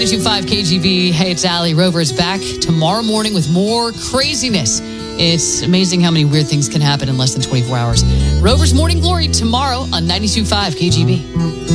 92.5 KGB. Hey, it's Allie. Rover's back tomorrow morning with more craziness. It's amazing how many weird things can happen in less than 24 hours. Rover's Morning Glory tomorrow on 92.5 KGB.